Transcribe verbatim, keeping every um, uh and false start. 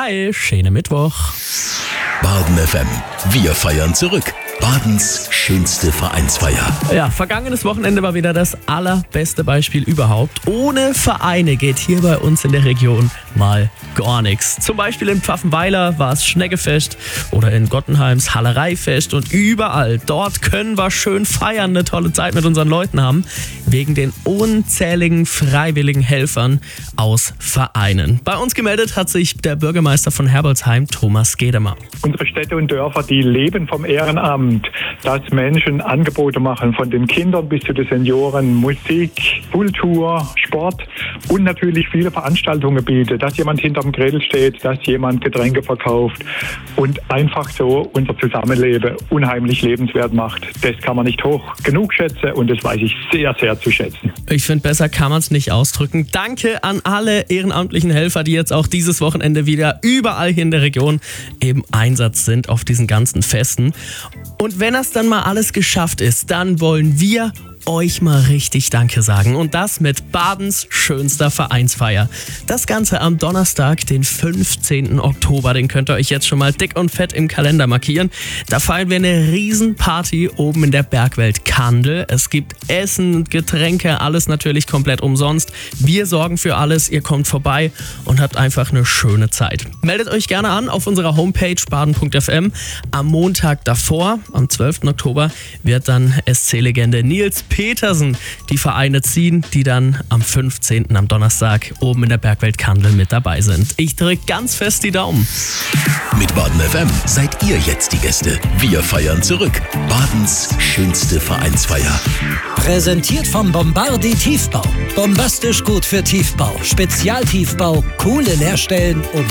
Hi, schönen Mittwoch. Baden F M. Wir feiern zurück. Badens schönste Vereinsfeier. Ja, vergangenes Wochenende war wieder das allerbeste Beispiel überhaupt. Ohne Vereine geht hier bei uns in der Region mal gar nichts. Zum Beispiel in Pfaffenweiler war es Schneggefest oder in Gottenheims Hallereifest und überall dort können wir schön feiern, eine tolle Zeit mit unseren Leuten haben, wegen den unzähligen freiwilligen Helfern aus Vereinen. Bei uns gemeldet hat sich der Bürgermeister von Herbolzheim, Thomas Gedemer. Unsere Städte und Dörfer, die leben vom Ehrenamt, dass Menschen Angebote machen, von den Kindern bis zu den Senioren, Musik, Kultur, Sport und natürlich viele Veranstaltungen bietet, dass jemand hinterm Grill steht, dass jemand Getränke verkauft und einfach so unser Zusammenleben unheimlich lebenswert macht. Das kann man nicht hoch genug schätzen und das weiß ich sehr, sehr zu schätzen. Ich finde, besser kann man es nicht ausdrücken. Danke an alle ehrenamtlichen Helfer, die jetzt auch dieses Wochenende wieder überall hier in der Region im Einsatz sind auf diesen ganzen Festen. Und wenn das dann mal alles geschafft ist, dann wollen wir euch mal richtig Danke sagen. Und das mit Badens schönster Vereinsfeier. Das Ganze am Donnerstag, den fünfzehnten Oktober. Den könnt ihr euch jetzt schon mal dick und fett im Kalender markieren. Da feiern wir eine Riesenparty oben in der Bergwelt Kandel. Es gibt Essen und Getränke, alles natürlich komplett umsonst. Wir sorgen für alles. Ihr kommt vorbei und habt einfach eine schöne Zeit. Meldet euch gerne an auf unserer Homepage baden punkt f m. Am Montag davor, am zwölften Oktober, wird dann S C-Legende Nils Petersen die Vereine ziehen, die dann am fünfzehnten am Donnerstag oben in der Bergwelt Kandel mit dabei sind. Ich drücke ganz fest die Daumen. Mit Baden F M seid ihr jetzt die Gäste. Wir feiern zurück. Badens schönste Vereinsfeier. Präsentiert vom Bombardi Tiefbau. Bombastisch gut für Tiefbau. Spezialtiefbau, coole Leerstellen und